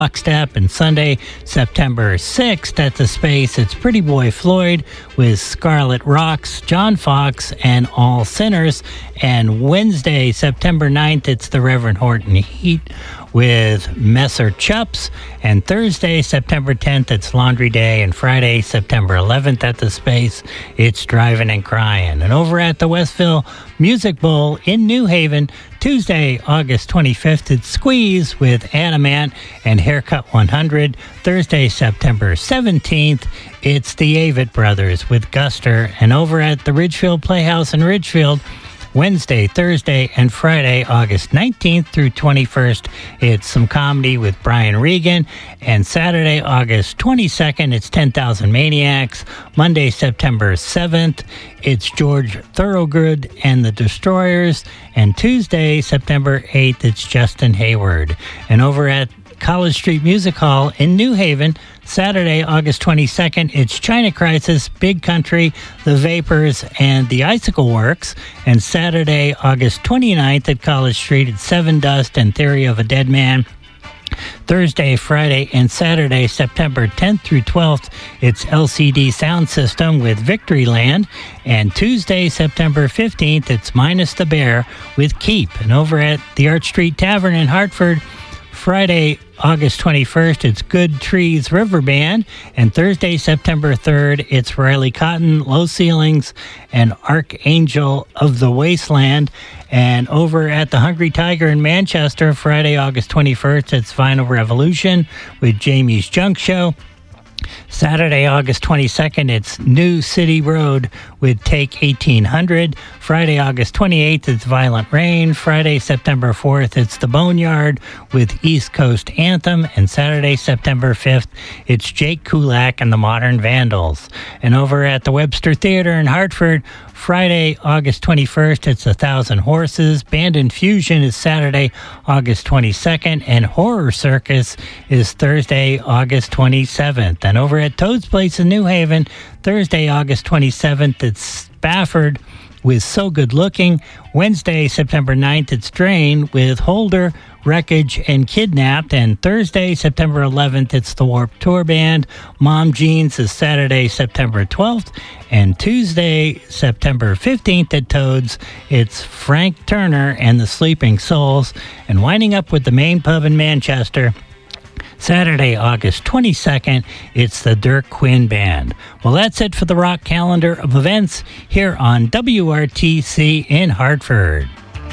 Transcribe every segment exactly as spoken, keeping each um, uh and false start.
Lockstep, and Sunday, September sixth at the Space, it's Pretty Boy Floyd with Scarlet Rocks, John Fox, and All Sinners. And Wednesday, September ninth, it's the Reverend Horton Heat with Messer Chups. And Thursday, September tenth, it's Laundry Day. And Friday, September eleventh at the Space, it's Driving and Crying. And over at the Westville Music Bowl in New Haven, Tuesday, August twenty-fifth, it's Squeeze with Adamant and Haircut one hundred. Thursday, September seventeenth, it's the Avett Brothers with Guster. And over at the Ridgefield Playhouse in Ridgefield, Wednesday, Thursday, and Friday, August nineteenth through twenty-first, it's some comedy with Brian Regan. And Saturday, August twenty-second, it's ten thousand Maniacs. Monday, September seventh, it's George Thorogood and the Destroyers. And Tuesday, September eighth, it's Justin Hayward. And over at College Street Music Hall in New Haven, Saturday, August twenty-second, it's China Crisis, Big Country, The Vapors, and The Icicle Works. And Saturday, August twenty-ninth at College Street, it's Seven Dust and Theory of a Dead Man. Thursday, Friday, and Saturday, September tenth through twelfth, it's L C D Sound System with Victoryland. And Tuesday, September fifteenth, it's Minus the Bear with Keep. And over at the Arch Street Tavern in Hartford, Friday, August twenty-first, it's Good Trees River Band. And Thursday, September third, it's Riley Cotton, Low Ceilings, and Archangel of the Wasteland. And over at the Hungry Tiger in Manchester, Friday, August twenty-first, it's Vinyl Revolution with Jamie's Junk Show. Saturday, August twenty-second, it's New City Road with Take eighteen hundred. Friday, August twenty-eighth, it's Violent Rain. Friday, September fourth, it's The Boneyard with East Coast Anthem. And Saturday, September fifth, it's Jake Kulak and the Modern Vandals. And over at the Webster Theater in Hartford, Friday, August twenty-first, it's A Thousand Horses. Band Infusion is Saturday, August twenty-second. And Horror Circus is Thursday, August twenty-seventh. And over at Toad's Place in New Haven, Thursday, August twenty-seventh, it's Spafford with So Good Looking. Wednesday, September ninth, it's Drain with Holder, Wreckage, and Kidnapped. And Thursday, September eleventh, it's the Warped Tour Band. Mom Jeans is Saturday, September twelfth. And Tuesday, September fifteenth at Toad's, it's Frank Turner and the Sleeping Souls. And winding up with the Main Pub in Manchester, Saturday, August twenty-second, it's the Dirk Quinn Band. Well, that's it for the rock calendar of events here on W R T C in Hartford.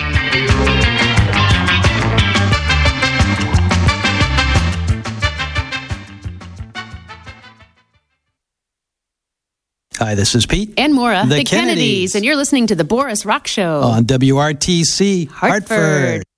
Hi, this is Pete. And Maura, the, the Kennedys. Kennedys. And you're listening to The Boris Rock Show on W R T C Hartford. Hartford.